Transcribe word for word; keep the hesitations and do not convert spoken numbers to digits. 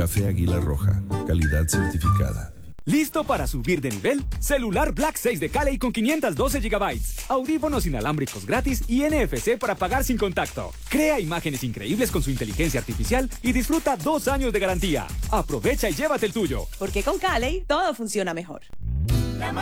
Café Águila Roja, calidad certificada. ¿Listo para subir de nivel? Celular Black seis de Cali con quinientos doce gigabytes, audífonos inalámbricos gratis y N F C para pagar sin contacto. Crea imágenes increíbles con su inteligencia artificial y disfruta dos años de garantía. Aprovecha y llévate el tuyo. Porque con Cali todo funciona mejor.